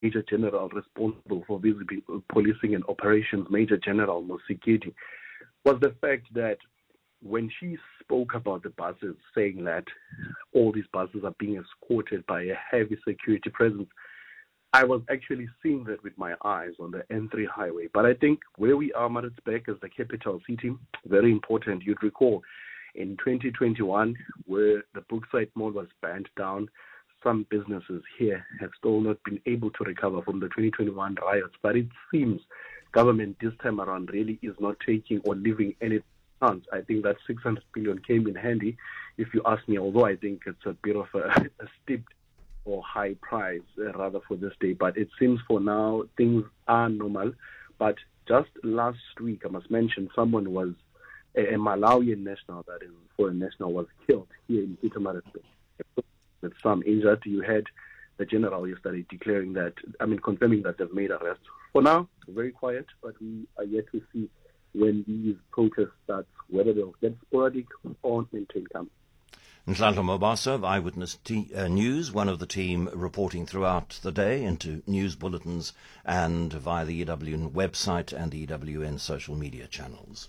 Major General responsible for visible policing and operations, Major General Mosikedi, was the fact that when she spoke about the buses, saying that all these buses are being escorted by a heavy security presence, I was actually seeing that with my eyes on the N3 highway. But I think where we are, Maritzburg, as the capital city, very important. You'd recall in 2021, where the Brookside Mall was burned down, some businesses here have still not been able to recover from the 2021 riots. But it seems government this time around really is not taking or leaving any chance. I think that 600 billion came in handy, if you ask me, although I think it's a bit of a steep or high price rather for this day. But it seems for now things are normal. But just last week, I must mention, someone was, a Malawian national, that is foreign national, was killed here in Pietermaritzburg with some injured. You had the general yesterday declaring that, confirming that they've made arrests. For now, very quiet, but we are yet to see when these protests start, whether they'll get sporadic or maintain calm. Nhlanhla Mabasa of Eyewitness News, one of the team reporting throughout the day into news bulletins and via the EWN website and the EWN social media channels.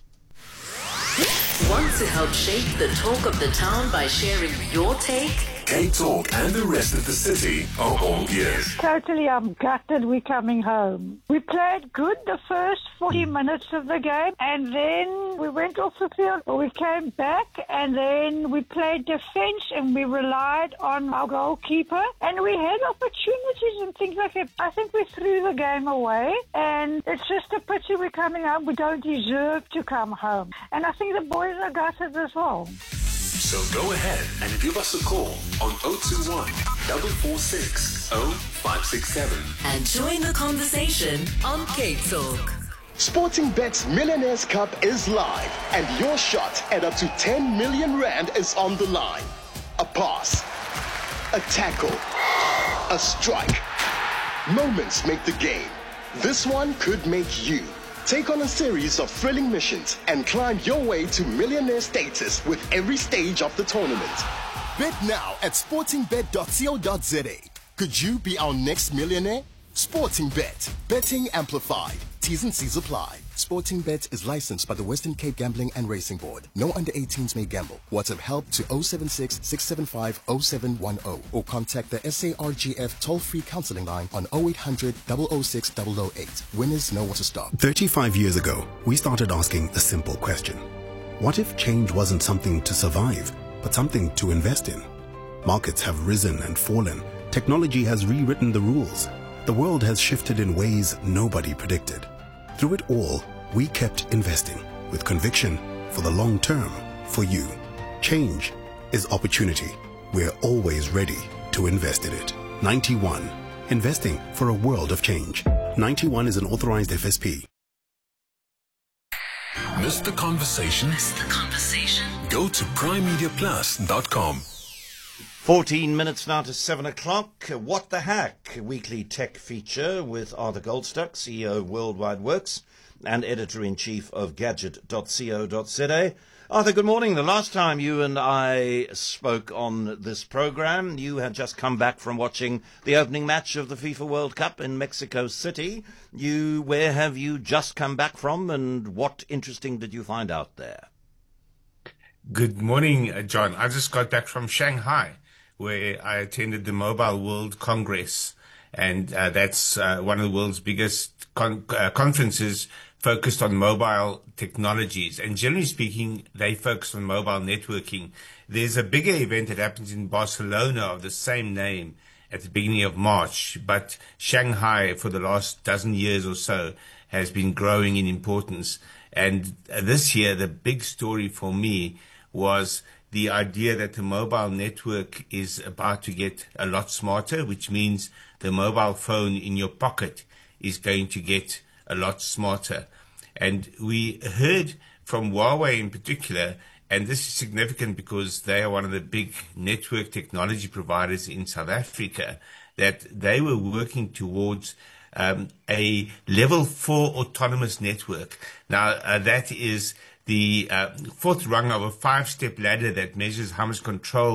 Want to help shape the talk of the town by sharing your take? Cape Talk and the rest of the city are all ears. Totally, I'm gutted we're coming home. We played good the first 40 minutes of the game, and then we went off the field. We came back, and then we played defense, and we relied on our goalkeeper, and we had opportunities and things like that. I think we threw the game away, and it's just a pity we're coming home. We don't deserve to come home. And I think the boys are gutted as well. So go ahead and give us a call on 021 446 0567 and join the conversation on Cape Talk. Sporting Bet's Millionaires Cup is live, and your shot at up to 10 million rand is on the line. A pass, a tackle, a strike. Moments make the game. This one could make you. Take on a series of thrilling missions and climb your way to millionaire status with every stage of the tournament. Bet now at sportingbet.co.za. Could you be our next millionaire? Sporting Bet. Betting amplified. T's and C's apply. Sporting Bet is licensed by the Western Cape Gambling and Racing Board. No under 18s may gamble. WhatsApp help to 076 675 0710 or contact the SARGF toll-free counseling line on 0800 006 008. Winners know what to stop. 35 years ago, we started asking a simple question. What if change wasn't something to survive, but something to invest in? Markets have risen and fallen. Technology has rewritten the rules. The world has shifted in ways nobody predicted. Through it all, we kept investing with conviction for the long term, for you. Change is opportunity. We're always ready to invest in it. 91. Investing for a world of change. 91 is an authorized FSP. Missed the conversation? Go to primemediaplus.com. 14 minutes now to 7 o'clock. What the Hack, a weekly tech feature with Arthur Goldstuck, CEO of Worldwide Works and editor-in-chief of Gadget.co.za. Arthur, good morning. The last time you and I spoke on this program, you had just come back from watching the opening match of the FIFA World Cup in Mexico City. Where have you just come back from, and what interesting did you find out there? Good morning, John. I just got back from Shanghai, where I attended the Mobile World Congress, and that's one of the world's biggest conferences focused on mobile technologies. And generally speaking, they focus on mobile networking. There's a bigger event that happens in Barcelona of the same name at the beginning of March, but Shanghai for the last dozen years or so has been growing in importance. And this year, the big story for me was the idea that the mobile network is about to get a lot smarter, which means the mobile phone in your pocket is going to get a lot smarter. And we heard from Huawei in particular, and this is significant because they are one of the big network technology providers in South Africa, that they were working towards a level 4 autonomous network. Now, that is the fourth rung of a 5-step ladder that measures how much control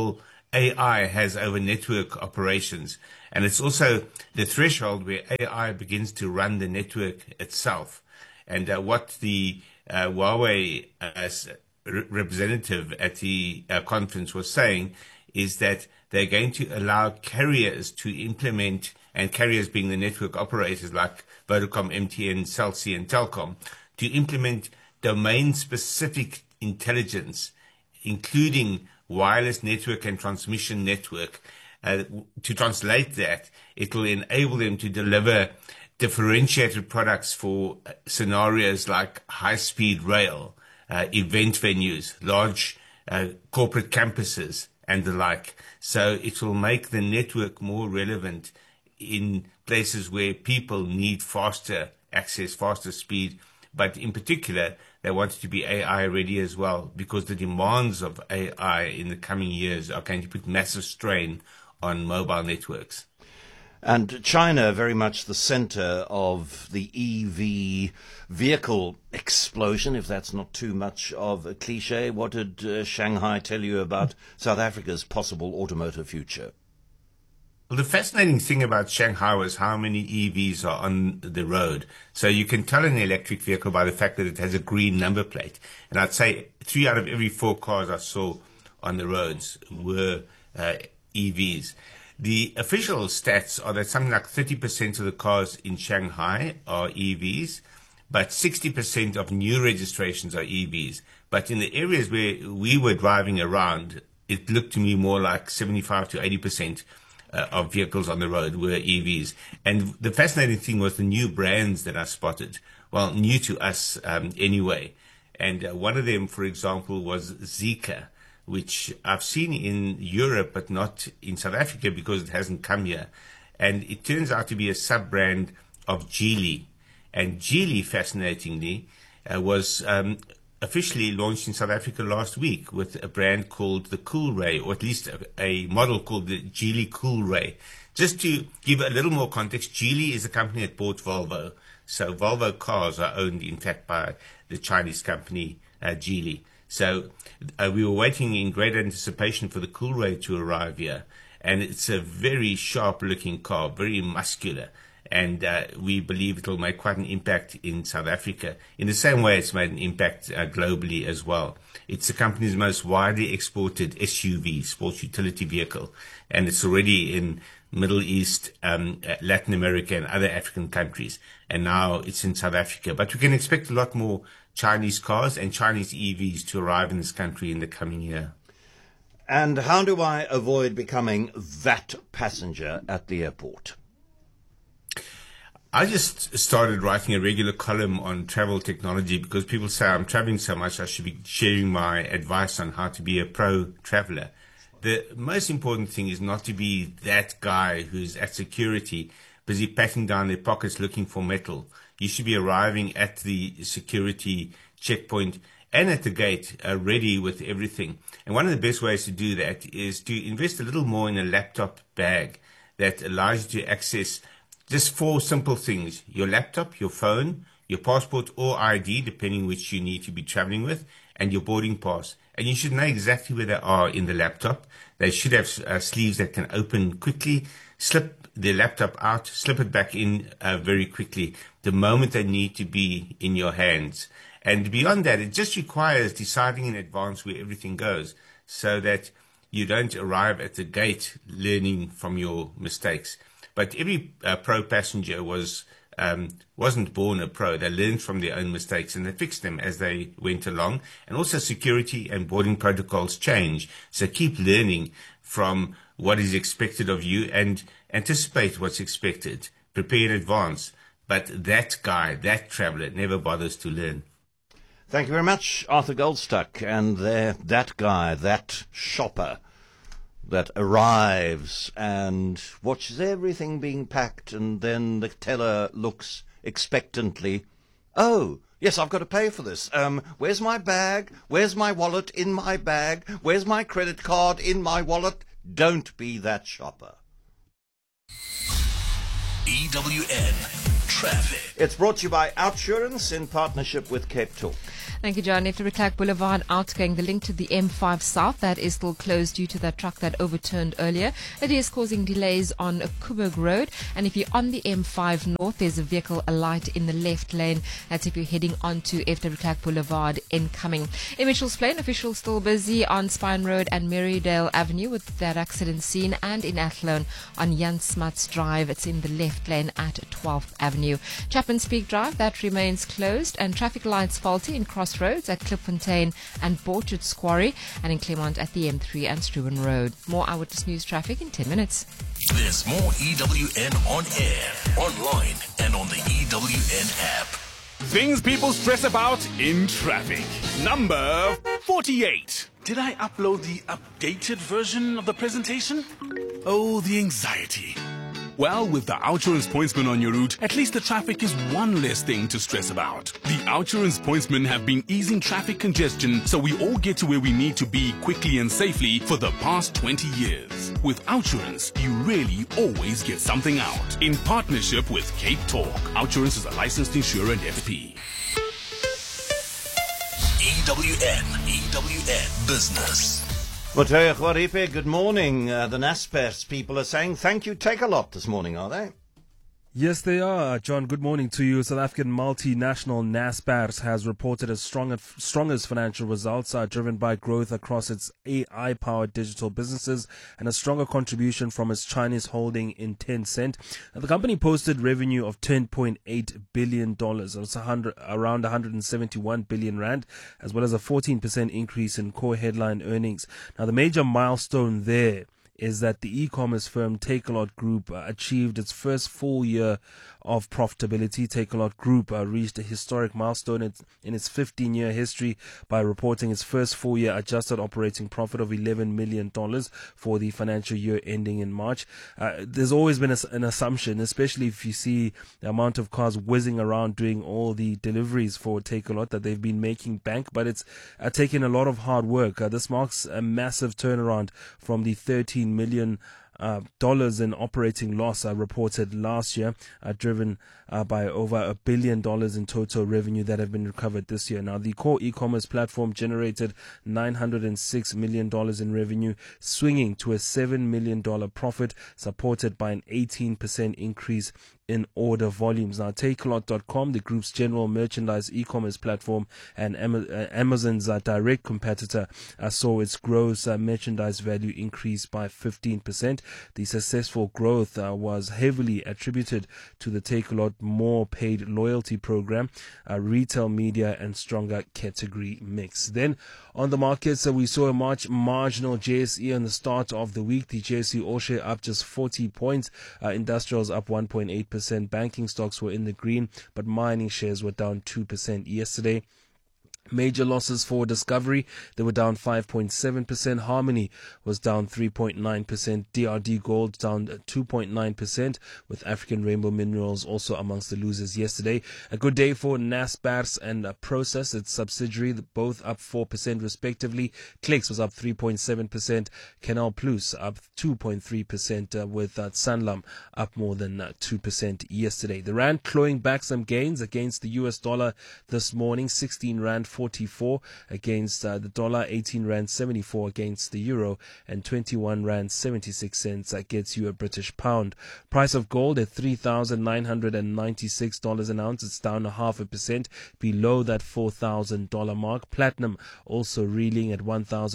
AI has over network operations. And it's also the threshold where AI begins to run the network itself. And what the Huawei representative at the conference was saying is that they're going to allow carriers to implement, and carriers being the network operators like Vodacom, MTN, Cell C, and Telkom, to implement domain-specific intelligence, including wireless network and transmission network. To translate that, it will enable them to deliver differentiated products for scenarios like high-speed rail, event venues, large corporate campuses, and the like. So it will make the network more relevant in places where people need faster access, faster speed. But in particular, they want it to be AI ready as well, because the demands of AI in the coming years are going to put massive strain on mobile networks. And China, very much the center of the EV vehicle explosion, if that's not too much of a cliche. What did Shanghai tell you about South Africa's possible automotive future? Well, the fascinating thing about Shanghai was how many EVs are on the road. So you can tell an electric vehicle by the fact that it has a green number plate. And I'd say 3 out of every 4 cars I saw on the roads were EVs. The official stats are that something like 30% of the cars in Shanghai are EVs, but 60% of new registrations are EVs. But in the areas where we were driving around, it looked to me more like 75 to 80% of vehicles on the road were EVs. And the fascinating thing was the new brands that I spotted. Well, new to us anyway. And one of them, for example, was Zeekr, which I've seen in Europe, but not in South Africa because it hasn't come here. And it turns out to be a sub-brand of Geely. And Geely, fascinatingly, was officially launched in South Africa last week with a brand called the Coolray, or at least a model called the Geely Coolray. Just to give a little more context, Geely is a company that bought Volvo. So Volvo cars are owned, in fact, by the Chinese company Geely. So we were waiting in great anticipation for the Coolray to arrive here. And it's a very sharp-looking car, very muscular. And we believe it will make quite an impact in South Africa, in the same way it's made an impact globally as well. It's the company's most widely exported SUV, sports utility vehicle, and it's already in Middle East, Latin America, and other African countries. And now it's in South Africa. But we can expect a lot more Chinese cars and Chinese EVs to arrive in this country in the coming year. And how do I avoid becoming that passenger at the airport? I just started writing a regular column on travel technology because people say I'm traveling so much, I should be sharing my advice on how to be a pro traveler. The most important thing is not to be that guy who's at security, busy patting down their pockets looking for metal. You should be arriving at the security checkpoint and at the gate ready with everything. And one of the best ways to do that is to invest a little more in a laptop bag that allows you to access just 4 simple things: your laptop, your phone, your passport or ID, depending which you need to be traveling with, and your boarding pass. And you should know exactly where they are in the laptop. They should have sleeves that can open quickly. Slip the laptop out, slip it back in very quickly the moment they need to be in your hands. And beyond that, it just requires deciding in advance where everything goes so that you don't arrive at the gate learning from your mistakes. But every pro passenger wasn't born a pro. They learned from their own mistakes and they fixed them as they went along. And also security and boarding protocols change. So keep learning from what is expected of you and anticipate what's expected. Prepare in advance. But that guy, that traveler, never bothers to learn. Thank you very much, Arthur Goldstuck. And that guy, that shopper that arrives and watches everything being packed, and then the teller looks expectantly, oh, yes, I've got to pay for this. Where's my bag? Where's my wallet in my bag? Where's my credit card in my wallet? Don't be that shopper. EWN traffic. It's brought to you by Outsurance in partnership with Cape Talk. Thank you, John. After Clark Boulevard outgoing, the link to the M5 South, that is still closed due to that truck that overturned earlier. It is causing delays on Coburg Road. And if you're on the M5 North, there's a vehicle alight in the left lane. That's if you're heading onto F.W. Clark Boulevard incoming. In Mitchell's Plain, officials still busy on Spine Road and Marydale Avenue with that accident scene, and in Athlone on Jan Smuts Drive. It's in the left lane at 12th Avenue. Chapman's Peak Drive, that remains closed, and traffic lights faulty in Crossroads at Klipfontein and Borchard's Quarry, and in Claremont at the M3 and Struven Road. More Eyewitness News traffic in 10 minutes. There's more EWN on air, online, and on the EWN app. Things people stress about in traffic. Number 48. Did I upload the updated version of the presentation? Oh, the anxiety. Well, with the Outsurance Pointsman on your route, at least the traffic is one less thing to stress about. The Outsurance Pointsmen have been easing traffic congestion so we all get to where we need to be quickly and safely for the past 20 years. With Outsurance, you really always get something out. In partnership with Cape Talk, Outsurance is a licensed insurer and FP. EWN Business. Motoya Khwaripe, good morning. The Naspers people are saying thank you, take a lot this morning, are they? Yes, they are. John, good morning to you. South African multinational Naspers has reported its strongest financial results driven by growth across its AI-powered digital businesses and a stronger contribution from its Chinese holding in Tencent. The company posted revenue of $10.8 billion. That's around 171 billion rand, as well as a 14% increase in core headline earnings. Now, the major milestone there is that the e-commerce firm Takealot Group achieved its first full year of profitability. Takealot Group reached a historic milestone in its 15-year history by reporting its first full-year adjusted operating profit of $11 million for the financial year ending in March. There's always been an assumption, especially if you see the amount of cars whizzing around doing all the deliveries for Takealot, that they've been making bank, but it's taken a lot of hard work. This marks a massive turnaround from the $13 million in operating loss reported last year, driven by over $1 billion in total revenue that have been recovered this year. Now, the core e-commerce platform generated $906 million in revenue, swinging to a $7 million profit, supported by an 18% increase in order volumes. Now, Takealot.com, the group's general merchandise e-commerce platform and Amazon's direct competitor, saw its gross merchandise value increase by 15%. The successful growth was heavily attributed to the Takealot More paid loyalty program, retail media, and stronger category mix. Then on the markets, we saw a marginal JSE on the start of the week. The JSE All Share up just 40 points. Industrials up 1.8%. Banking stocks were in the green, but mining shares were down 2% yesterday. Major losses for Discovery, they were down 5.7%. Harmony was down 3.9%. DRD Gold down 2.9%, with African Rainbow Minerals also amongst the losers yesterday. A good day for Naspers and Process, its subsidiary, both up 4% respectively. Clicks was up 3.7%. Canal Plus up 2.3%, with Sanlam up more than 2% yesterday. The Rand clawing back some gains against the US dollar this morning, 16 Rand 44 against the dollar, 18 Rand 74 against the euro, and 21 Rand 76 cents gets you a British pound. Price of gold at $3,996 an ounce. It's down 0.5% below that $4,000 mark. Platinum also reeling at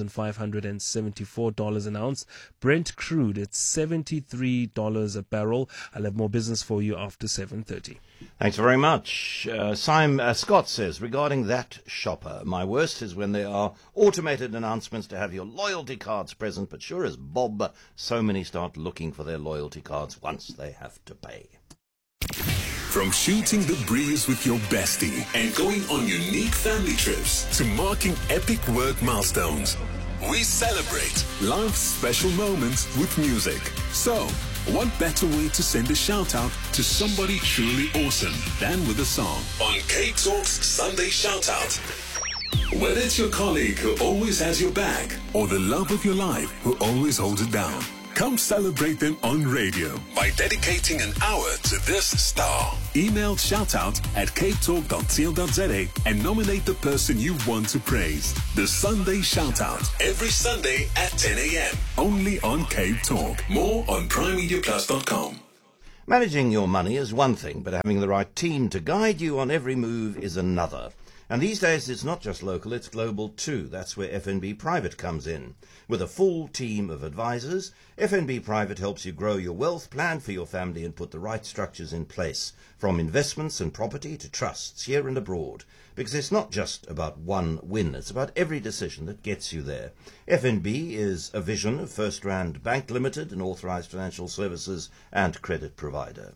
$1,574 an ounce. Brent crude at $73 a barrel. I'll have more business for you after 7:30. Thanks very much. Scott says, regarding that shopper, my worst is when there are automated announcements to have your loyalty cards present, but sure as Bob, so many start looking for their loyalty cards once they have to pay. From shooting the breeze with your bestie and going on unique family trips to marking epic work milestones, we celebrate life's special moments with music. So, what better way to send a shout out to somebody truly awesome than with a song on Cape Talk's Sunday Shout Out. Whether it's your colleague who always has your back or the love of your life who always holds it down, Come celebrate them on radio by dedicating an hour to this star. Email shoutout@capetalk.co.za and nominate the person you want to praise. The Sunday Shoutout, every Sunday at 10 a.m. Only on Cape Talk. More on primemediaplus.com. Managing your money is one thing, but having the right team to guide you on every move is another. And these days it's not just local, it's global too. That's where FNB Private comes in. With a full team of advisors, FNB Private helps you grow your wealth, plan for your family and put the right structures in place, from investments and property to trusts here and abroad. Because it's not just about one win, it's about every decision that gets you there. FNB is a vision of First Rand Bank Limited, an authorised financial services and credit provider.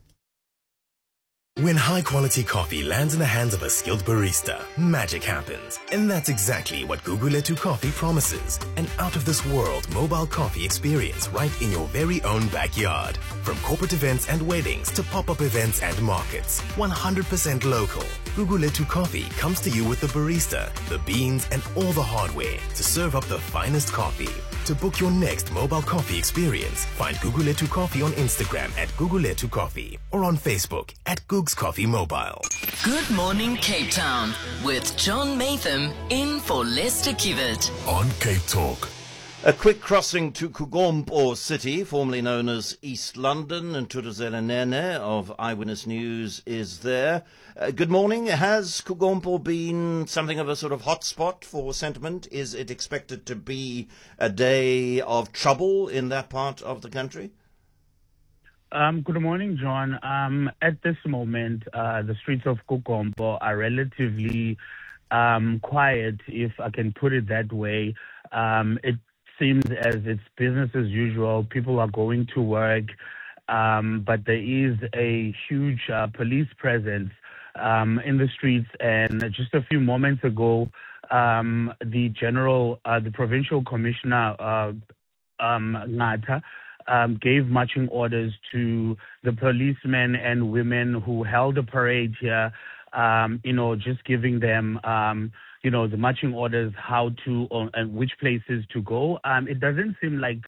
When high-quality coffee lands in the hands of a skilled barista, magic happens. And that's exactly what Guguletu Coffee promises. An out-of-this-world mobile coffee experience right in your very own backyard. From corporate events and weddings to pop-up events and markets. 100% local. Guguletu Coffee comes to you with the barista, the beans, and all the hardware to serve up the finest coffee. To book your next mobile coffee experience, find Guguletu Coffee on Instagram at Guguletu Coffee or on Facebook at Googs Coffee Mobile. Good morning, Cape Town, with John Matham in for Lester Kiewit on Cape Talk. A quick crossing to Kugompo City, formerly known as East London, and Tutuzela Nene of Eyewitness News is there. Good morning. Has Kugompo been something of a sort of hotspot for sentiment? Is it expected to be a day of trouble in that part of the country? Good morning, John. At this moment, the streets of Kugompo are relatively quiet, if I can put it that way. It seems as it's business as usual. People are going to work, but there is a huge police presence in the streets. And just a few moments ago, the provincial commissioner, Ngata, gave marching orders to the policemen and women who held the parade here, just giving them, the marching orders, how to, and which places to go. It doesn't seem like...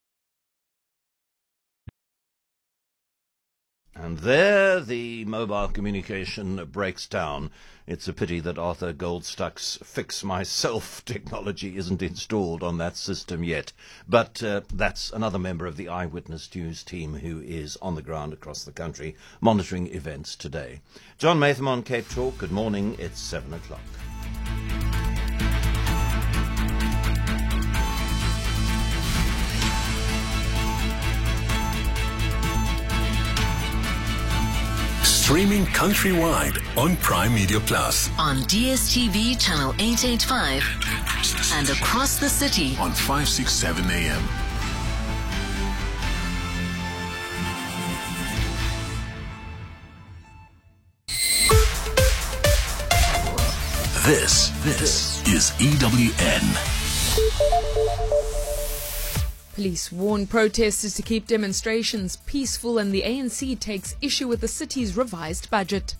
And there the mobile communication breaks down. It's a pity that Arthur Goldstuck's Fix Myself technology isn't installed on that system yet. But that's another member of the Eyewitness News team who is on the ground across the country monitoring events today. John Matham on Cape Talk. Good morning. It's 7 o'clock. Streaming countrywide on Prime Media Plus. on DSTV channel 885 and across the city on 567 AM. This is EWN. Police warn protesters to keep demonstrations peaceful, and the ANC takes issue with the city's revised budget.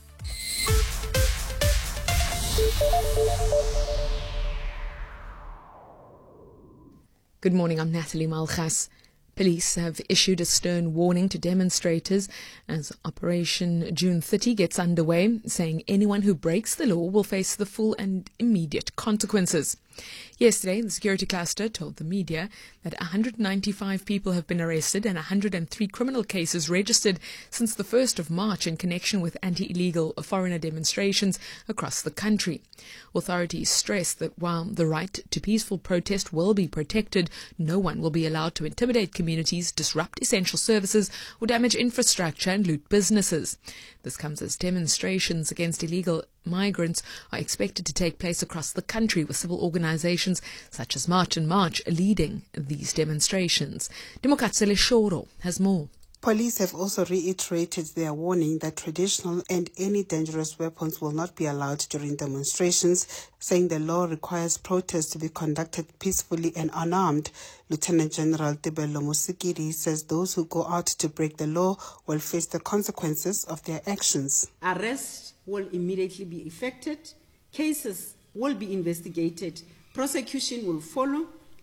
Good morning, I'm Natalie Malgas. Police have issued a stern warning to demonstrators as Operation June 30 gets underway, saying anyone who breaks the law will face the full and immediate consequences. Yesterday, the security cluster told the media that 195 people have been arrested and 103 criminal cases registered since the 1st of March in connection with anti-illegal foreigner demonstrations across the country. Authorities stress that while the right to peaceful protest will be protected, no one will be allowed to intimidate communities, disrupt essential services, or damage infrastructure and loot businesses. This comes as demonstrations against illegal migrants are expected to take place across the country, with civil organizations such as March and March leading these demonstrations. Demokatsele Shoro has more. Police have also reiterated their warning that traditional and any dangerous weapons will not be allowed during demonstrations, saying the law requires protests to be conducted peacefully and unarmed. Lieutenant General Tebello Musikiri says those who go out to break the law will face the consequences of their actions. Arrests will immediately be effected, cases will be investigated, prosecution will follow,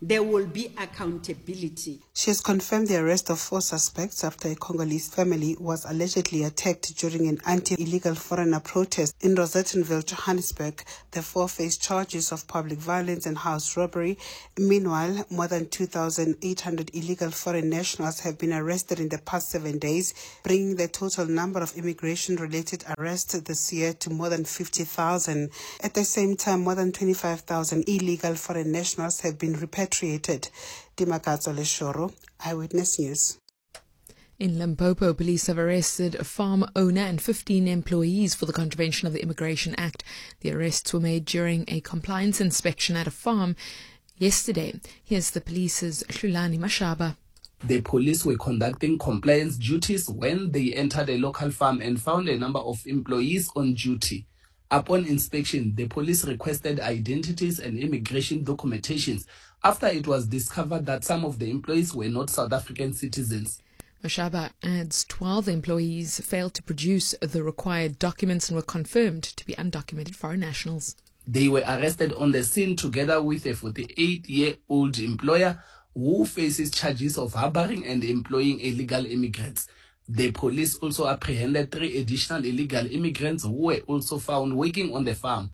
there will be accountability. She has confirmed the arrest of 4 suspects after a Congolese family was allegedly attacked during an anti-illegal foreigner protest in Rosettenville, Johannesburg. The 4 face charges of public violence and house robbery. Meanwhile, more than 2,800 illegal foreign nationals have been arrested in the past 7 days, bringing the total number of immigration-related arrests this year to more than 50,000. At the same time, more than 25,000 illegal foreign nationals have been repatriated. Dimakatso Leshoro, Eyewitness News. In Limpopo, police have arrested a farm owner and 15 employees for the contravention of the Immigration Act. The arrests were made during a compliance inspection at a farm yesterday. Here's the police's Hlulani Mashaba. The police were conducting compliance duties when they entered a local farm and found a number of employees on duty. Upon inspection, the police requested identities and immigration documentations after it was discovered that some of the employees were not South African citizens. Mashaba adds 12 employees failed to produce the required documents and were confirmed to be undocumented foreign nationals. They were arrested on the scene together with a 48-year-old employer who faces charges of harboring and employing illegal immigrants. The police also apprehended 3 additional illegal immigrants who were also found working on the farm.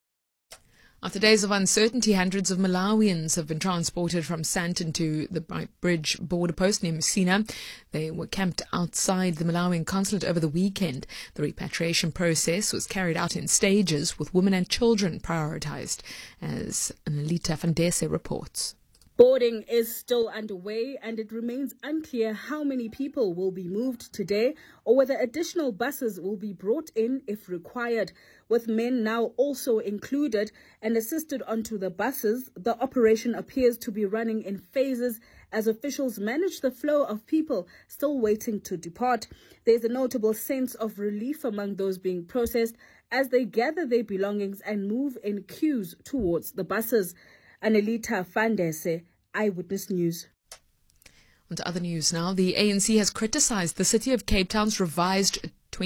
After days of uncertainty, hundreds of Malawians have been transported from Sandton to the Bridge border post near Messina. They were camped outside the Malawian consulate over the weekend. The repatriation process was carried out in stages, with women and children prioritized, as Anelita Fandese reports. Boarding is still underway, and it remains unclear how many people will be moved today or whether additional buses will be brought in if required. With men now also included and assisted onto the buses, the operation appears to be running in phases as officials manage the flow of people still waiting to depart. There's a notable sense of relief among those being processed as they gather their belongings and move in queues towards the buses. Anelita Fandese, Eyewitness News. On to other news now. The ANC has criticised the City of Cape Town's revised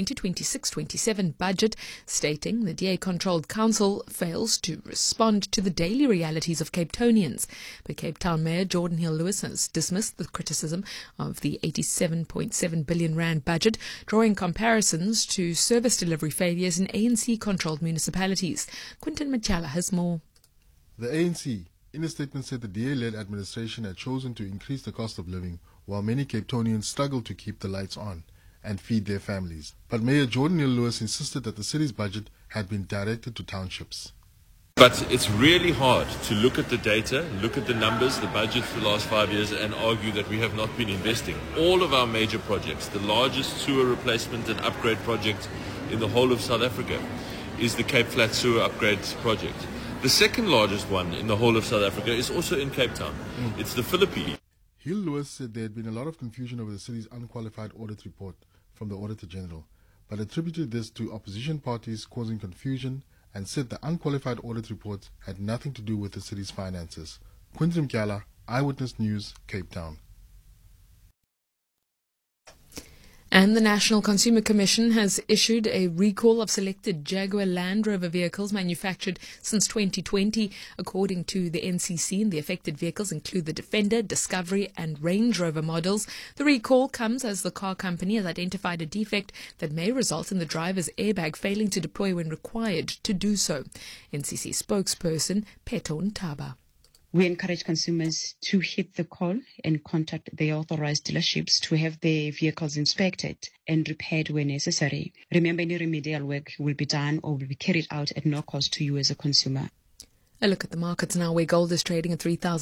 2026-27 budget, stating the DA-controlled council fails to respond to the daily realities of Cape Townians. But Cape Town Mayor Jordan Hill-Lewis has dismissed the criticism of the 87.7 billion rand budget, drawing comparisons to service delivery failures in ANC-controlled municipalities. Quinton Machala has more. The ANC, in a statement, said the DA-led administration had chosen to increase the cost of living while many Cape Townians struggle to keep the lights on and feed their families. But Mayor Jordan Hill-Lewis insisted that the city's budget had been directed to townships. But it's really hard to look at the data, look at the numbers, the budget for the last 5 years, and argue that we have not been investing. All of our major projects, the largest sewer replacement and upgrade project in the whole of South Africa, is the Cape Flats sewer upgrade project. The second largest one in the whole of South Africa is also in Cape Town. It's the Philippines. Hill-Lewis said there had been a lot of confusion over the city's unqualified audit report from the Auditor General, but attributed this to opposition parties causing confusion and said the unqualified audit report had nothing to do with the city's finances. Quinton Mkyala, Eyewitness News, Cape Town. And the National Consumer Commission has issued a recall of selected Jaguar Land Rover vehicles manufactured since 2020. According to the NCC, the affected vehicles include the Defender, Discovery and Range Rover models. The recall comes as the car company has identified a defect that may result in the driver's airbag failing to deploy when required to do so. NCC spokesperson Peto Ntaba. We encourage consumers to hit the call and contact their authorized dealerships to have their vehicles inspected and repaired where necessary. Remember, any remedial work will be done or will be carried out at no cost to you as a consumer. A look at the markets now, where gold is trading at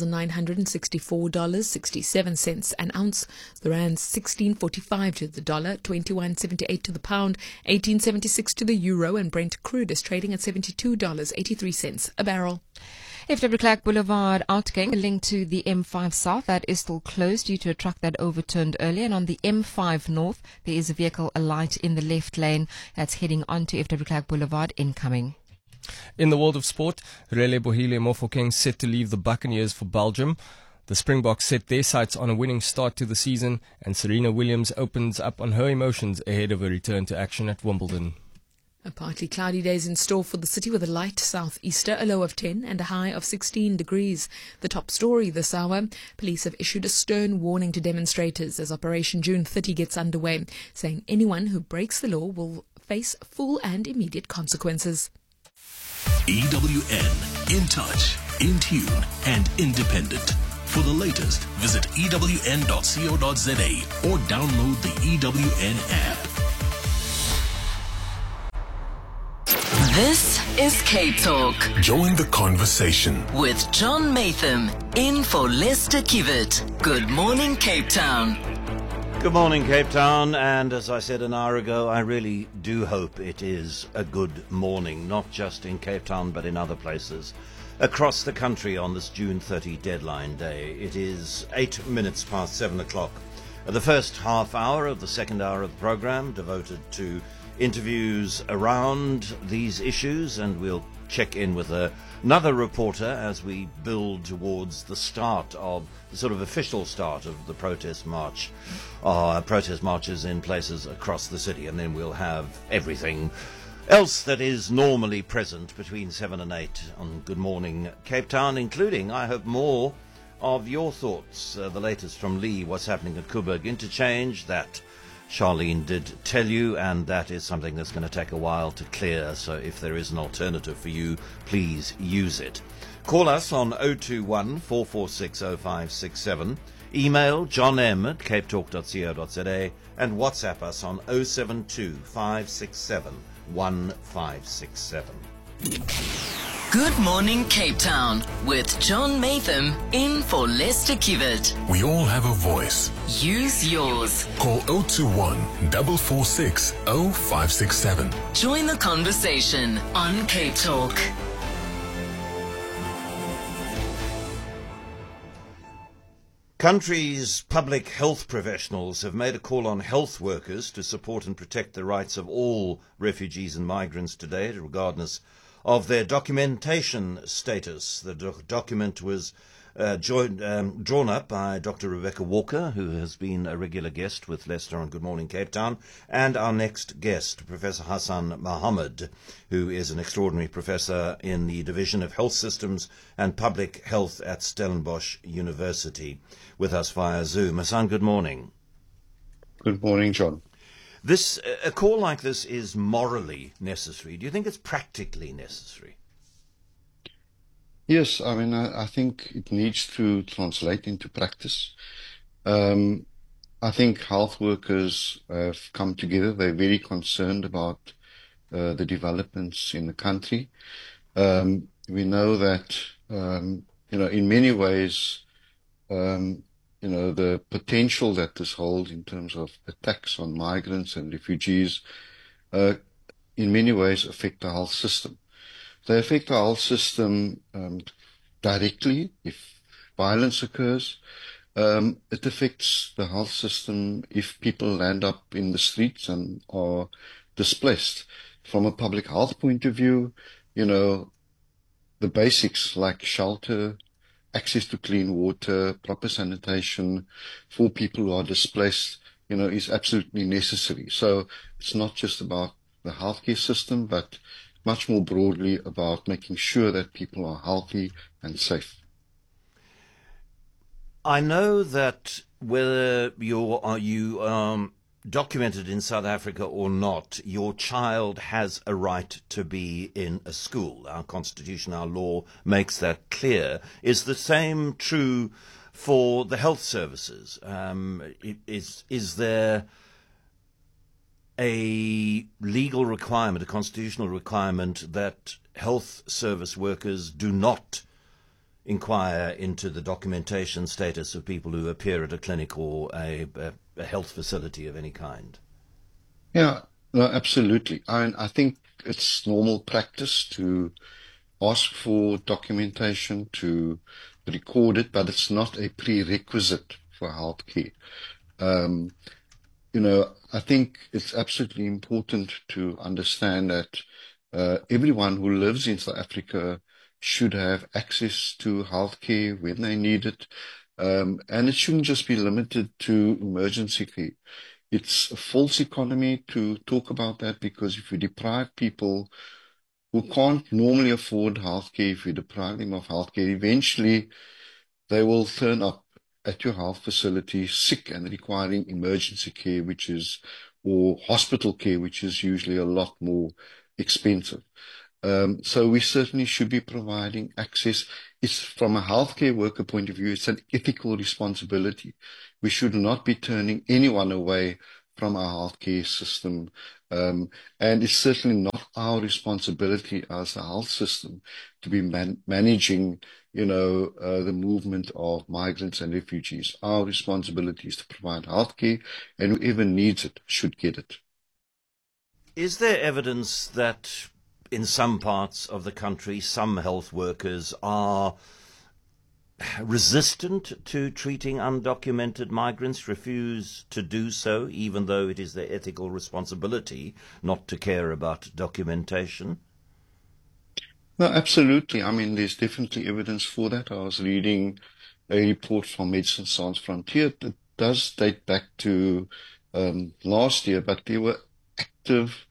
$3,964.67 an ounce. The rand's 16.45 to the dollar, 21.78 to the pound, 18.76 to the euro, and Brent crude is trading at $72.83 a barrel. FW de Klerk Boulevard outgoing, a link to the M5 South that is still closed due to a truck that overturned earlier. And on the M5 North, there is a vehicle alight in the left lane that's heading onto FW de Klerk Boulevard incoming. In the world of sport, Relebohile Mofokeng set to leave the Buccaneers for Belgium. The Springboks set their sights on a winning start to the season, and Serena Williams opens up on her emotions ahead of a return to action at Wimbledon. A partly cloudy day is in store for the city with a light southeaster, a low of 10 and a high of 16 degrees. The top story this hour, police have issued a stern warning to demonstrators as Operation June 30 gets underway, saying anyone who breaks the law will face full and immediate consequences. EWN, in touch, in tune and independent. For the latest, visit ewn.co.za or download the EWN app. This is Cape Talk Join the conversation. with John Matham in for Lester Kivet. Good morning, Cape Town. Good morning, Cape Town, and as I said an hour ago, I really do hope it is a good morning, not just in Cape Town but in other places across the country on this June 30 deadline day. It is 8 minutes past 7 o'clock. The first half hour of the second hour of the programme devoted to interviews around these issues, and we'll check in with another reporter as we build towards the start of the sort of official start of the protest marches in places across the city, and then we'll have everything else that is normally present between 7 and 8 on Good Morning Cape Town, including, I hope, more of your thoughts. The latest from Lee, what's happening at Coburg Interchange, that Charlene did tell you, and that is something that's going to take a while to clear, so if there is an alternative for you, please use it. Call us on 021 446 0567, email johnm@capetalk.co.za, and WhatsApp us on 072 567 1567. Good morning, Cape Town with John Matham in for Lester Kivet. We all have a voice. Use yours. Call 021 446 0567. Join the conversation on Cape Talk. Country's public health professionals have made a call on health workers to support and protect the rights of all refugees and migrants today, regardless of their documentation status. The document was drawn up by Dr. Rebecca Walker, who has been a regular guest with Lester on Good Morning Cape Town, and our next guest, Professor Hassan Mohammed, who is an extraordinary professor in the Division of Health Systems and Public Health at Stellenbosch University, with us via Zoom. Hassan, good morning. Good morning, John. A call like this is morally necessary. Do you think it's practically necessary? Yes, I mean, I think it needs to translate into practice. I think health workers have come together. They're very concerned about the developments in the country. We know that, in many ways, the potential that this holds in terms of attacks on migrants and refugees, in many ways affect the health system. They affect the health system directly if violence occurs. It affects the health system if people land up in the streets and are displaced. From a public health point of view, the basics like shelter, access to clean water, proper sanitation for people who are displaced, is absolutely necessary. So it's not just about the healthcare system, but much more broadly about making sure that people are healthy and safe. I know that whether you documented in South Africa or not, your child has a right to be in a school. Our constitution, our law makes that clear. Is the same true for the health services? Is there a legal requirement, a constitutional requirement, that health service workers do not inquire into the documentation status of people who appear at a clinic or a health facility of any kind? Yeah, no, absolutely. I think it's normal practice to ask for documentation, to record it, but it's not a prerequisite for healthcare. I think it's absolutely important to understand that everyone who lives in South Africa should have access to healthcare when they need it. And it shouldn't just be limited to emergency care. it's a false economy to talk about that, because if you deprive people who can't normally afford healthcare, if you deprive them of healthcare, eventually they will turn up at your health facility sick and requiring emergency care, or hospital care, which is usually a lot more expensive. So we certainly should be providing access. It's from a healthcare worker point of view, it's an ethical responsibility. We should not be turning anyone away from our healthcare system. And it's certainly not our responsibility as a health system to be managing, the movement of migrants and refugees. Our responsibility is to provide healthcare, and whoever needs it should get it. Is there evidence that in some parts of the country, some health workers are resistant to treating undocumented migrants, refuse to do so, even though it is their ethical responsibility not to care about documentation? No, absolutely. I mean, there's definitely evidence for that. I was reading a report from Médecins Sans Frontières that does date back to last year, but there were active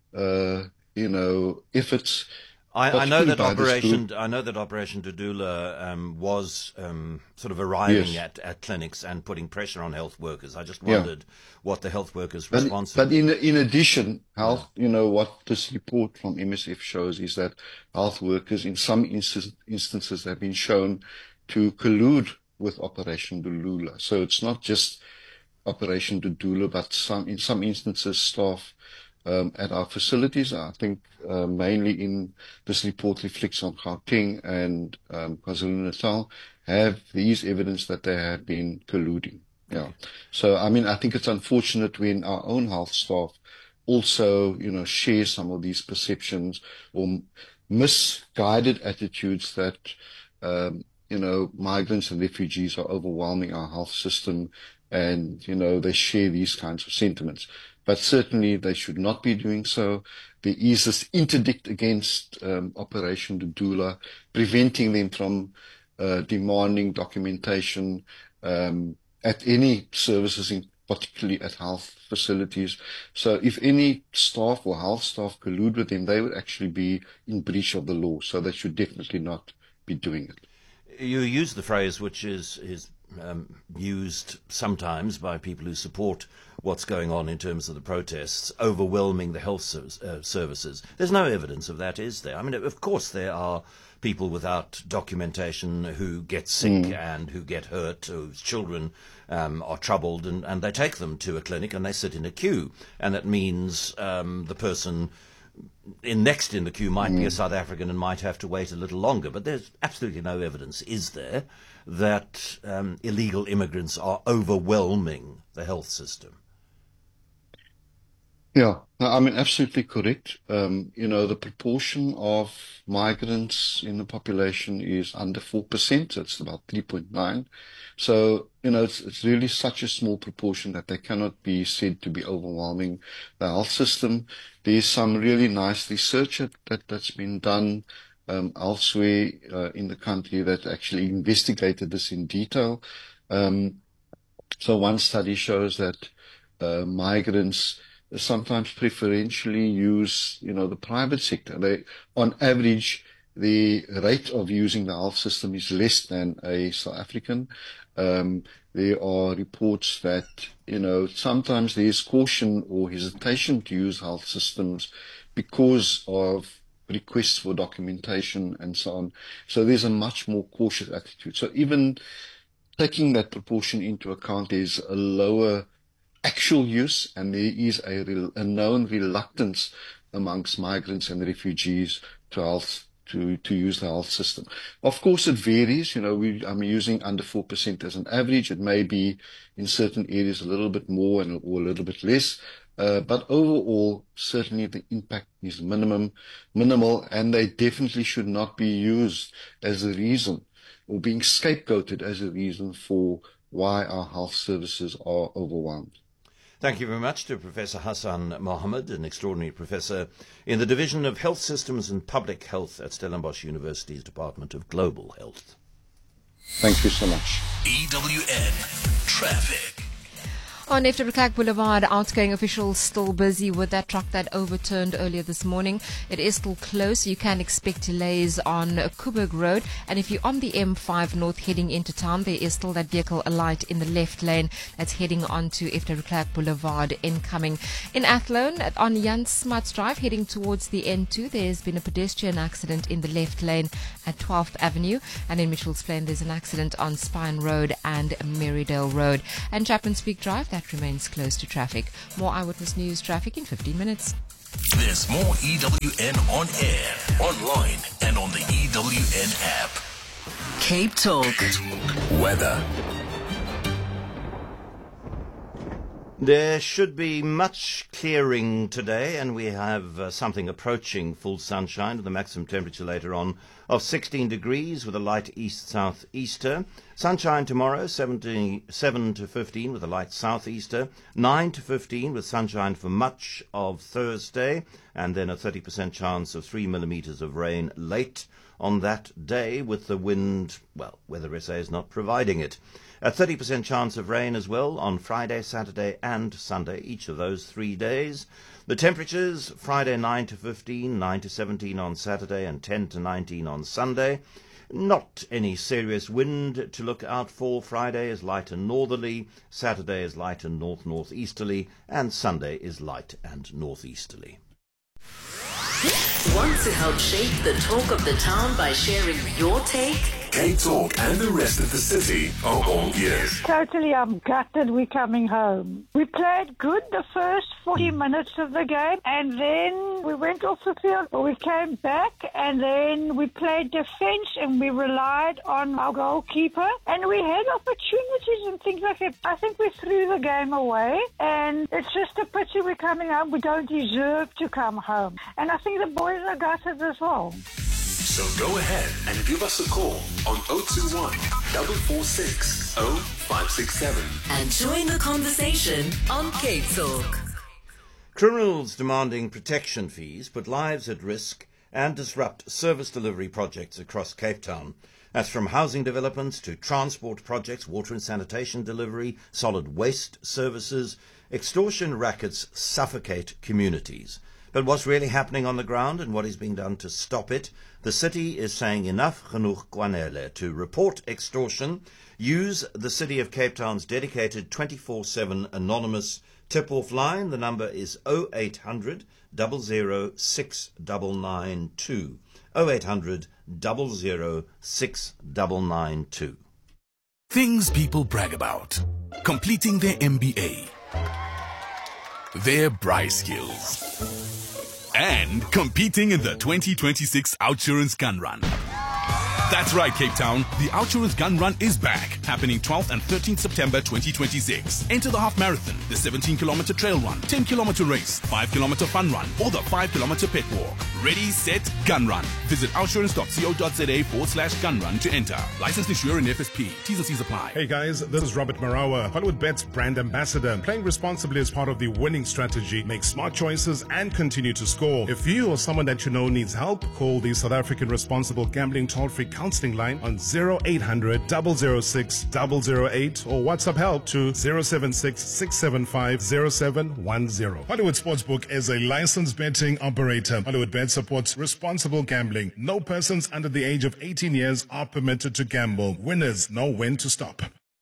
efforts. I know that Operation Dudula was sort of arriving at clinics and putting pressure on health workers. I just wondered what the health workers' response. But in addition, what this report from MSF shows is that health workers, in some instances, have been shown to collude with Operation Dudula. So it's not just Operation Dudula, but in some instances, staff at our facilities. I think mainly in this report reflects on Gauteng and KwaZulu-Natal, have these evidence that they have been colluding. Yeah. So, I mean, I think it's unfortunate when our own health staff also, share some of these perceptions or misguided attitudes that, migrants and refugees are overwhelming our health system, and, they share these kinds of sentiments. But certainly they should not be doing so. There is this interdict against Operation Dudula, preventing them from demanding documentation at any services, particularly at health facilities. So if any staff or health staff collude with them, they would actually be in breach of the law. So they should definitely not be doing it. You use the phrase which is used sometimes by people who support what's going on in terms of the protests, overwhelming the health services. There's no evidence of that, is there? I mean, of course there are people without documentation who get sick and who get hurt, whose children are troubled, and they take them to a clinic and they sit in a queue. And that means the person next in the queue might be a South African and might have to wait a little longer. But there's absolutely no evidence, is there, that illegal immigrants are overwhelming the health system? Yeah, I mean, absolutely correct. The proportion of migrants in the population is under 4%. It's about 3.9. So, it's really such a small proportion that they cannot be said to be overwhelming the health system. There's some really nice research that's been done elsewhere in the country that actually investigated this in detail. So one study shows that migrants sometimes preferentially use, the private sector. On average, the rate of using the health system is less than a South African. There are reports that, sometimes there's caution or hesitation to use health systems because of requests for documentation and so on. So there's a much more cautious attitude. So even taking that proportion into account, there's a lower actual use, and there is a known reluctance amongst migrants and refugees to use the health system. Of course, it varies. I'm using under 4% as an average. It may be in certain areas a little bit more or a little bit less. But overall, certainly the impact is minimal, and they definitely should not be used as a reason or being scapegoated as a reason for why our health services are overwhelmed. Thank you very much to Professor Hassan Mohammed, an extraordinary professor in the Division of Health Systems and Public Health at Stellenbosch University's Department of Global Health. Thank you so much. EWN Traffic. On F. W. Clark Boulevard, outgoing officials still busy with that truck that overturned earlier this morning. It is still close. You can expect delays on Coburg Road. And if you're on the M5 North heading into town, there is still that vehicle alight in the left lane that's heading on to F. W. Clark Boulevard incoming. In Athlone, on Jan Smuts Drive, heading towards the N2, there's been a pedestrian accident in the left lane at 12th Avenue. And in Mitchell's Plain, there's an accident on Spine Road and Marydale Road. And Chapman's Peak Drive, that remains close to traffic. More Eyewitness News traffic in 15 minutes. There's more EWN on air, online, and on the EWN app. Cape Talk. Weather. There should be much clearing today, and we have something approaching full sunshine with a maximum temperature later on of 16 degrees with a light east-southeaster. Sunshine tomorrow, 7 to 15 with a light southeaster. 9 to 15 with sunshine for much of Thursday, and then a 30% chance of 3 millimetres of rain late on that day with the wind, well, Weather SA is not providing it. A 30% chance of rain as well on Friday, Saturday and Sunday, each of those 3 days. The temperatures, Friday 9 to 15, 9 to 17 on Saturday and 10 to 19 on Sunday. Not any serious wind to look out for. Friday is light and northerly, Saturday is light and north-northeasterly, and Sunday is light and northeasterly. Want to help shape the talk of the town by sharing your take? Cape Talk and the rest of the city are all ears. Totally, I'm gutted we're coming home. We played good the first 40 minutes of the game, and then we went off the field. We came back, and then we played defense, and we relied on our goalkeeper, and we had opportunities and things like that. I think we threw the game away, and it's just a pity we're coming home. We don't deserve to come home. And I think the boys are gutted as well. So go ahead and give us a call on 021 446 0567 and join the conversation on Cape Talk. Criminals demanding protection fees put lives at risk and disrupt service delivery projects across Cape Town. That's from housing developments to transport projects, water and sanitation delivery, solid waste services. Extortion rackets suffocate communities. But what's really happening on the ground and what is being done to stop it? The city is saying enough genoeg Kwanele. To report extortion, use the City of Cape Town's dedicated 24/7 anonymous tip-off line. The number is 0800 00 6992. 0800 00 6992. Things people brag about. Completing their MBA. Their Braai skills. And competing in the 2026 Outsurance Gun Run. That's right, Cape Town. The Outsurance Gun Run is back, happening 12th and 13th September 2026. Enter the half marathon, the 17-kilometer trail run, 10-kilometer race, 5-kilometer fun run, or the 5-kilometer pet walk. Ready, set, gun run. Visit outsurance.co.za/gun run to enter. Licensed insurer and FSP. T's and C's apply. Hey guys, this is Robert Marawa, Hollywood Bet's brand ambassador. Playing responsibly as part of the winning strategy. Make smart choices and continue to score. If you or someone that you know needs help, call the South African Responsible Gambling Toll-Free Counseling Line on 0800 006 008 or WhatsApp help to 076 675 0710. Hollywood Sportsbook is a licensed betting operator. Hollywood Bet supports responsible gambling. No persons under the age of 18 years are permitted to gamble. Winners know when to stop.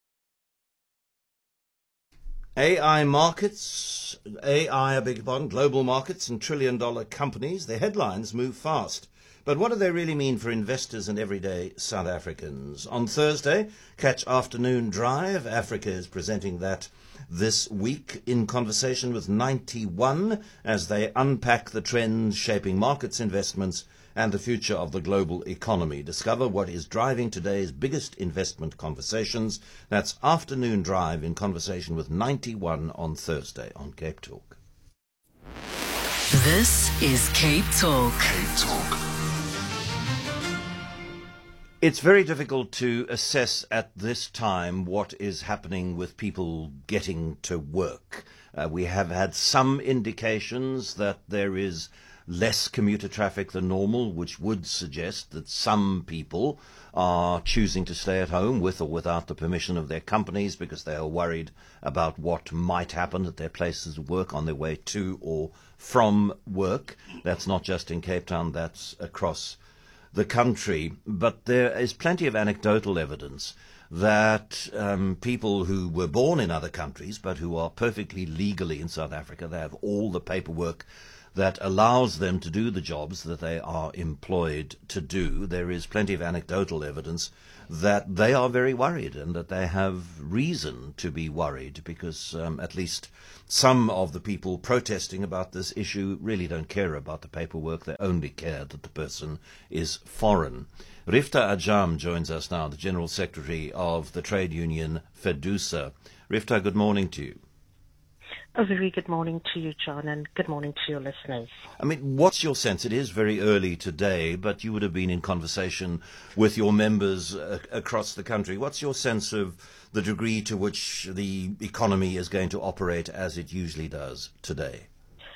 AI markets, global markets and trillion-dollar companies, their headlines move fast. But what do they really mean for investors and everyday South Africans? On Thursday, catch Afternoon Drive. Africa is presenting that this week in conversation with 91 as they unpack the trends shaping markets, investments, and the future of the global economy. Discover what is driving today's biggest investment conversations. That's Afternoon Drive in conversation with 91 on Thursday on Cape Talk. This is Cape Talk. Cape Talk. It's very difficult to assess at this time what is happening with people getting to work. We have had some indications that there is less commuter traffic than normal, which would suggest that some people are choosing to stay at home with or without the permission of their companies because they are worried about what might happen at their places of work on their way to or from work. That's not just in Cape Town, that's across the country. But there is plenty of anecdotal evidence that people who were born in other countries but who are perfectly legally in South Africa, they have all the paperwork that allows them to do the jobs that they are employed to do. There is plenty of anecdotal evidence that they are very worried and that they have reason to be worried because at least some of the people protesting about this issue really don't care about the paperwork. They only care that the person is foreign. Rifta Ajam joins us now, the General Secretary of the trade union FEDUSA. Rifta, good morning to you. A very good morning to you, John, and good morning to your listeners. I mean, what's your sense? It is very early today, but you would have been in conversation with your members across the country. What's your sense of the degree to which the economy is going to operate as it usually does today?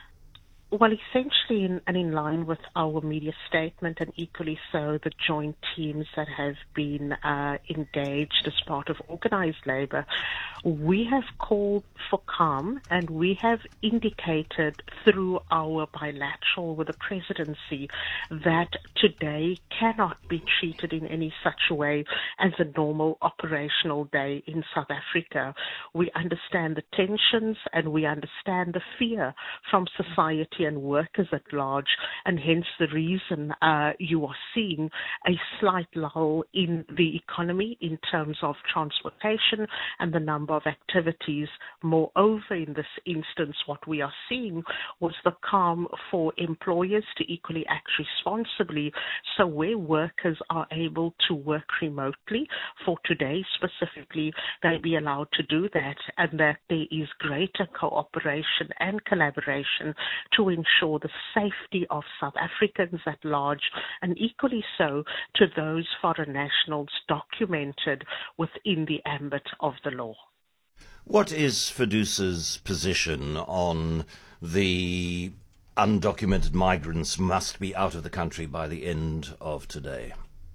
Well, essentially in line with our media statement and equally so the joint teams that have been engaged as part of organised labour, we have called for calm and we have indicated through our bilateral with the presidency that today cannot be treated in any such way as a normal operational day in South Africa. We understand the tensions and we understand the fear from society and workers at large, and hence the reason you are seeing a slight lull in the economy in terms of transportation and the number of activities. Moreover, in this instance, what we are seeing was the calm for employers to equally act responsibly. So where workers are able to work remotely, for today specifically, they be allowed to do that, and that there is greater cooperation and collaboration to ensure the safety of South Africans at large, and equally so to those foreign nationals documented within the ambit of the law. What is FEDUSA's position on the undocumented migrants must be out of the country by the end of today?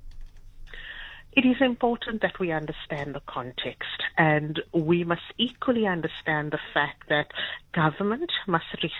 It is important that we understand the context, and we must equally understand the fact that government must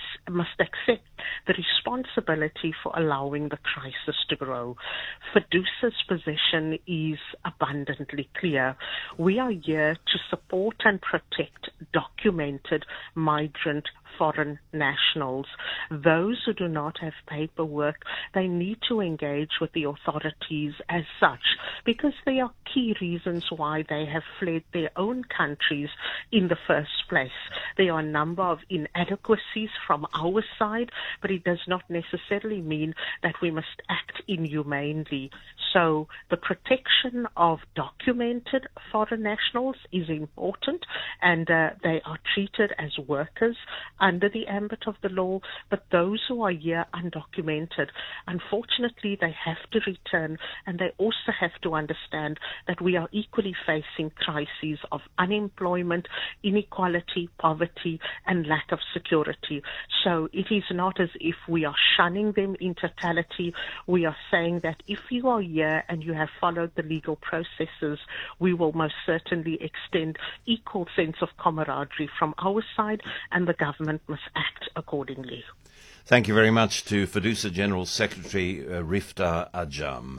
accept the responsibility for allowing the crisis to grow. FEDUSA's position is abundantly clear. We are here to support and protect documented migrant foreign nationals. Those who do not have paperwork, they need to engage with the authorities as such, because there are key reasons why they have fled their own countries in the first place. There are a number of inadequacies from our side, but it does not necessarily mean that we must act inhumanely. So the protection of documented foreign nationals is important, and they are treated as workers under the ambit of the law. But those who are here undocumented, unfortunately, they have to return, and they also have to understand that we are equally facing crises of unemployment, inequality, poverty, and lack of security. So it is not as if we are shunning them in totality. We are saying that if you are here and you have followed the legal processes, we will most certainly extend equal sense of camaraderie from our side, and the government must act accordingly. Thank you very much to FEDUSA General Secretary Rifta Ajam.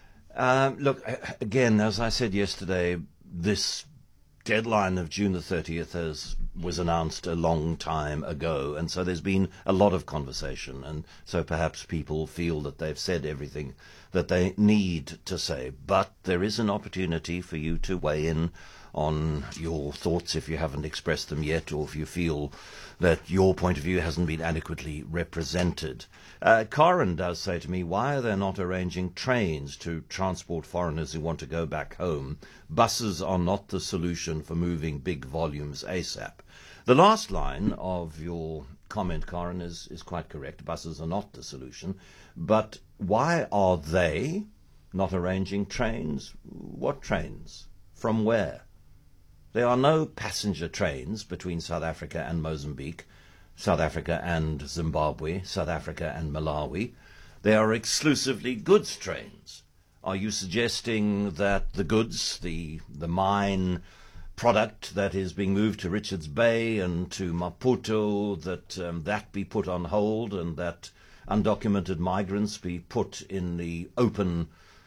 Look, again, as I said yesterday, this deadline of June the 30th was announced a long time ago, and so there's been a lot of conversation, and so perhaps people feel that they've said everything that they need to say. But there is an opportunity for you to weigh in on your thoughts if you haven't expressed them yet, or if you feel that your point of view hasn't been adequately represented. Karen does say to me, why are they not arranging trains to transport foreigners who want to go back home? Buses are not the solution for moving big volumes ASAP. The last line of your comment, Karen, is quite correct. Buses are not the solution. But why are they not arranging trains? What trains? From where? There are no passenger trains between South Africa and Mozambique. South Africa and Zimbabwe, South Africa and Malawi. They are exclusively goods trains. Are you suggesting that the goods, the mine product that is being moved to Richards Bay and to Maputo, that be put on hold and that undocumented migrants be put in the open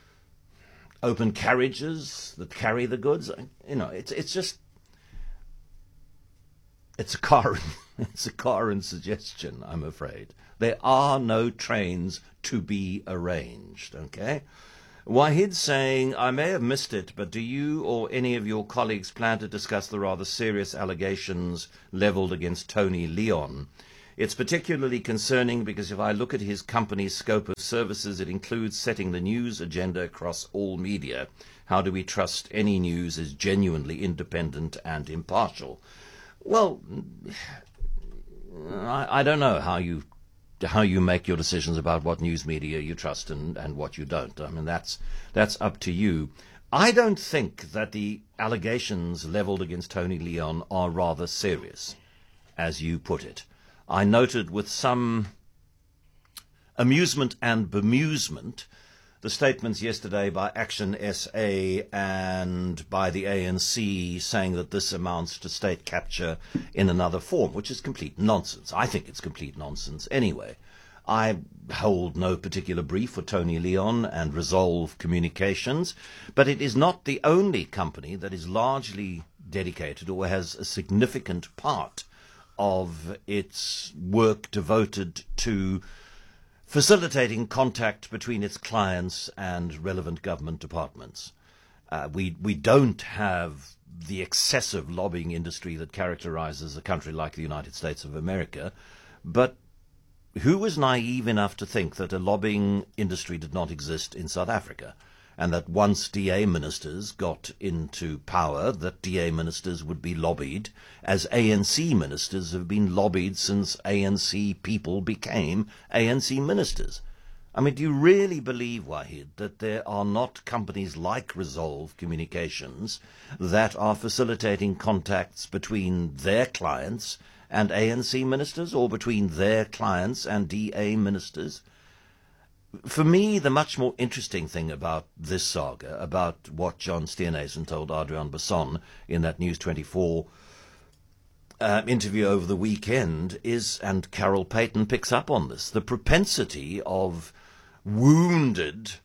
carriages that carry the goods? You know, it's just, it's a current suggestion, I'm afraid. There are no trains to be arranged, okay? Wahid saying, I may have missed it, but do you or any of your colleagues plan to discuss the rather serious allegations levelled against Tony Leon? It's particularly concerning because if I look at his company's scope of services, it includes setting the news agenda across all media. How do we trust any news is genuinely independent and impartial? Well, I don't know how you make your decisions about what news media you trust and what you don't. I mean, that's up to you. I don't think that the allegations levelled against Tony Leon are rather serious, as you put it. I noted with some amusement and bemusement the statements yesterday by Action SA and by the ANC saying that this amounts to state capture in another form, which is complete nonsense. I think it's complete nonsense anyway. I hold no particular brief for Tony Leon and Resolve Communications, but it is not the only company that is largely dedicated or has a significant part of its work devoted to facilitating contact between its clients and relevant government departments. We don't have the excessive lobbying industry that characterizes a country like the United States of America, but who was naive enough to think that a lobbying industry did not exist in South Africa, and that once DA ministers got into power, that DA ministers would be lobbied, as ANC ministers have been lobbied since ANC people became ANC ministers? I mean, do you really believe, Wahid, that there are not companies like Resolve Communications that are facilitating contacts between their clients and ANC ministers, or between their clients and DA ministers? For me, the much more interesting thing about this saga, about what John Steenhuisen told Adrian Basson in that News 24 interview over the weekend is, and Carol Payton picks up on this, the propensity of wounded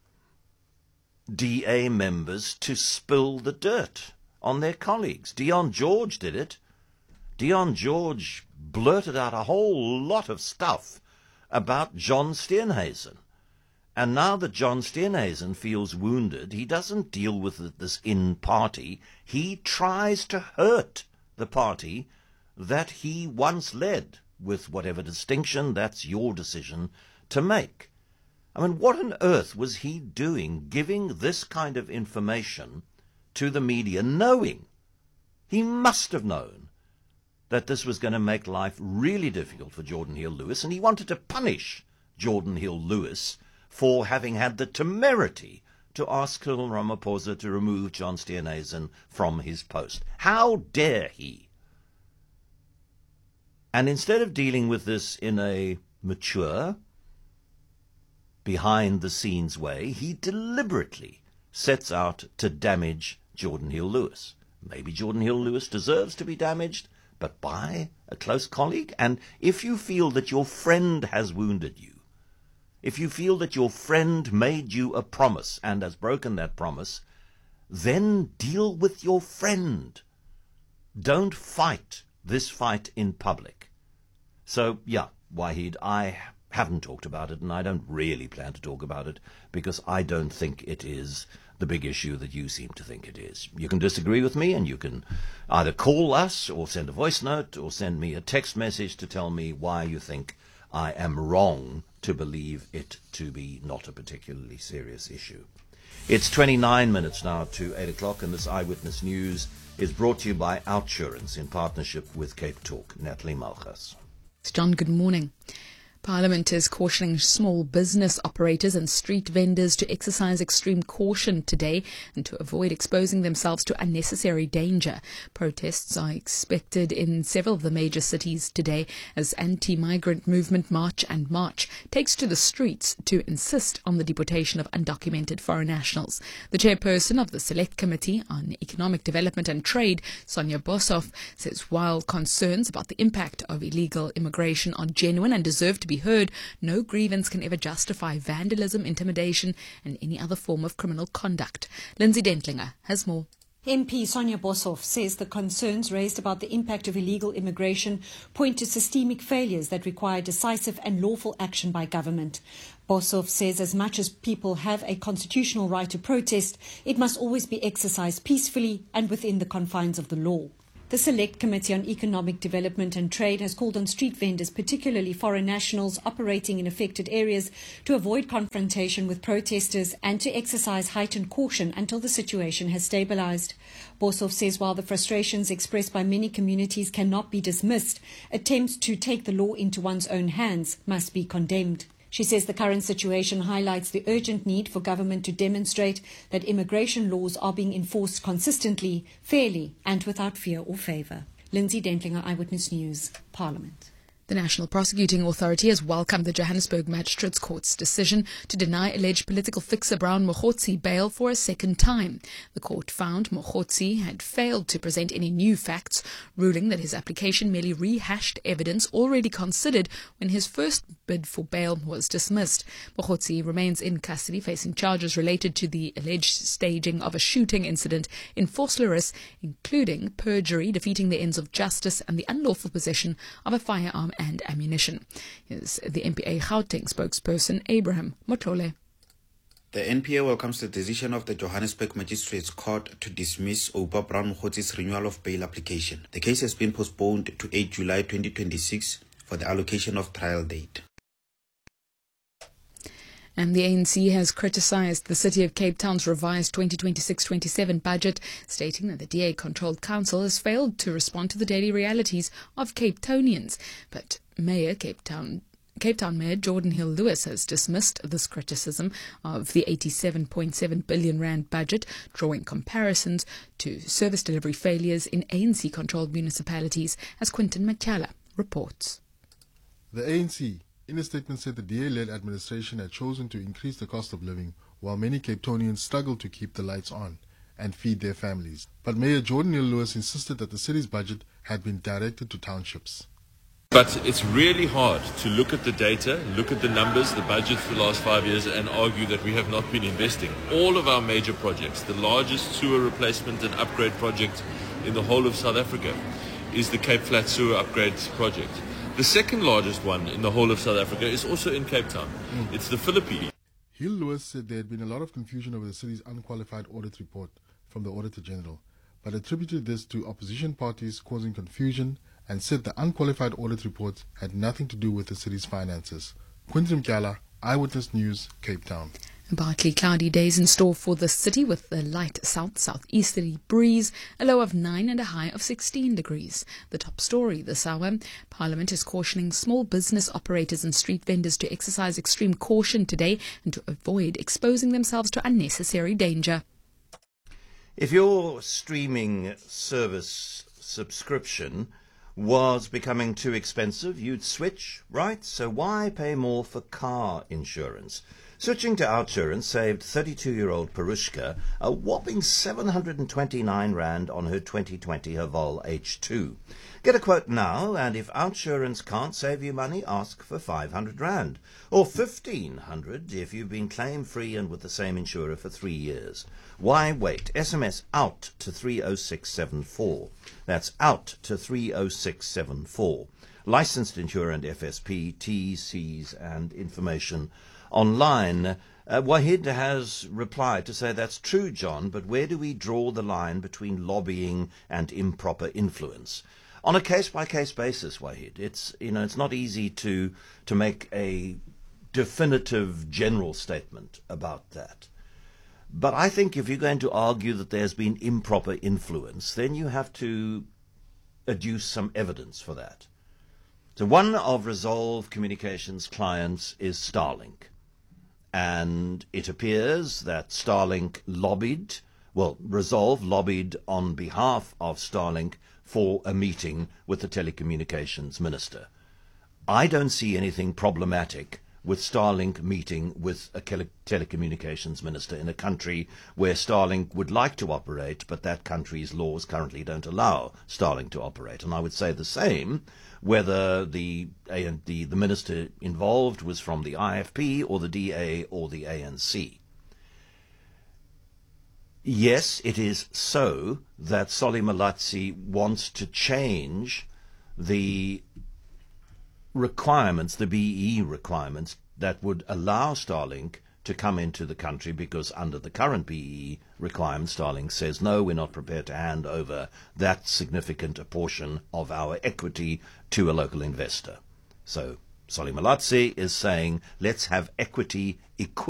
DA members to spill the dirt on their colleagues. Dion George did it. Dion George blurted out a whole lot of stuff about John Steenhuisen. And now that John Steenhuisen feels wounded, he doesn't deal with this in-party. He tries to hurt the party that he once led, with whatever distinction that's your decision to make. I mean, what on earth was he doing, giving this kind of information to the media, knowing, he must have known, that this was going to make life really difficult for Jordan Hill-Lewis, and he wanted to punish Jordan Hill-Lewis for having had the temerity to ask Cyril Ramaphosa to remove John Steenhuisen from his post. How dare he? And instead of dealing with this in a mature, behind-the-scenes way, he deliberately sets out to damage Jordan Hill-Lewis. Maybe Jordan Hill-Lewis deserves to be damaged, but by a close colleague? And if you feel that your friend has wounded you, if you feel that your friend made you a promise and has broken that promise, then deal with your friend. Don't fight this fight in public. So, yeah, Wahid, I haven't talked about it, and I don't really plan to talk about it, because I don't think it is the big issue that you seem to think it is. You can disagree with me, and you can either call us or send a voice note or send me a text message to tell me why you think I am wrong to believe it to be not a particularly serious issue. It's 29 minutes now to 8 o'clock, and this Eyewitness News is brought to you by Outsurance in partnership with Cape Talk. Natalie Malchus. John, good morning. Parliament is cautioning small business operators and street vendors to exercise extreme caution today and to avoid exposing themselves to unnecessary danger. Protests are expected in several of the major cities today as anti-migrant movement March and March takes to the streets to insist on the deportation of undocumented foreign nationals. The chairperson of the Select Committee on Economic Development and Trade, Sonia Boshoff, says while concerns about the impact of illegal immigration are genuine and deserve to be heard, no grievance can ever justify vandalism, intimidation and any other form of criminal conduct. Lindsay Dentlinger has more. MP Sonia Boshoff says the concerns raised about the impact of illegal immigration point to systemic failures that require decisive and lawful action by government. Boshoff says as much as people have a constitutional right to protest, it must always be exercised peacefully and within the confines of the law. The Select Committee on Economic Development and Trade has called on street vendors, particularly foreign nationals operating in affected areas, to avoid confrontation with protesters and to exercise heightened caution until the situation has stabilized. Boshoff says while the frustrations expressed by many communities cannot be dismissed, attempts to take the law into one's own hands must be condemned. She says the current situation highlights the urgent need for government to demonstrate that immigration laws are being enforced consistently, fairly and without fear or favour. Lindsay Dentlinger, Eyewitness News, Parliament. The National Prosecuting Authority has welcomed the Johannesburg Magistrates Court's decision to deny alleged political fixer Brown Mogotsi bail for a second time. The court found Mogotsi had failed to present any new facts, ruling that his application merely rehashed evidence already considered when his first bid for bail was dismissed. Mogotsi remains in custody facing charges related to the alleged staging of a shooting incident in Vosloorus, including perjury, defeating the ends of justice and the unlawful possession of a firearm and ammunition. Here's the NPA Gauteng spokesperson Abraham Motole. The NPA welcomes the decision of the Johannesburg Magistrates Court to dismiss Oupa Brown Mogotsi's renewal of bail application. The case has been postponed to 8 July 2026 for the allocation of trial date. And the ANC has criticised the City of Cape Town's revised 2026-27 budget, stating that the DA-controlled council has failed to respond to the daily realities of Cape Townians. But Cape Town Mayor Jordan Hill-Lewis has dismissed this criticism of the 87.7 billion rand budget, drawing comparisons to service delivery failures in ANC-controlled municipalities, as Quinton Machala reports. The ANC in a statement said the DA-led administration had chosen to increase the cost of living while many Cape Townians struggle to keep the lights on and feed their families. But Mayor Jordan Hill-Lewis insisted that the city's budget had been directed to townships. But it's really hard to look at the data, look at the numbers, the budgets for the last 5 years and argue that we have not been investing. All of our major projects, the largest sewer replacement and upgrade project in the whole of South Africa is the Cape Flats Sewer Upgrade Project. The second largest one in the whole of South Africa is also in Cape Town. It's the Philippines. Hill-Lewis said there had been a lot of confusion over the city's unqualified audit report from the Auditor General, but attributed this to opposition parties causing confusion and said the unqualified audit report had nothing to do with the city's finances. Quinton Machala, Eyewitness News, Cape Town. Partly cloudy days in store for the city with a light south-southeasterly breeze, a low of 9 and a high of 16 degrees. The top story this hour, Parliament is cautioning small business operators and street vendors to exercise extreme caution today and to avoid exposing themselves to unnecessary danger. If your streaming service subscription was becoming too expensive, you'd switch, right? So why pay more for car insurance? Switching to Outsurance saved 32-year-old Perushka a whopping 729 rand on her 2020 Haval H2. Get a quote now, and if Outsurance can't save you money, ask for 500 rand. Or 1,500 if you've been claim-free and with the same insurer for 3 years. Why wait? SMS OUT to 30674. That's OUT to 30674. Licensed insurer and FSP, T's, C's and information online. Wahid has replied to say that's true, John, but where do we draw the line between lobbying and improper influence? On a case-by-case basis, Wahid, it's not easy to make a definitive general statement about that. But I think if you're going to argue that there's been improper influence, then you have to adduce some evidence for that. So one of Resolve Communications' clients is Starlink. And it appears that Resolve lobbied on behalf of Starlink for a meeting with the telecommunications minister. I don't see anything problematic with Starlink meeting with a telecommunications minister in a country where Starlink would like to operate, but that country's laws currently don't allow Starlink to operate. And I would say the same whether the minister involved was from the IFP or the DA or the ANC. Yes, it is so that Solly Malatsi wants to change the requirements, the BE requirements, that would allow Starlink to come into the country, because under the current BE requirements, Starlink says, no, we're not prepared to hand over that significant a portion of our equity to a local investor. So Solly Malatsi is saying, let's have equity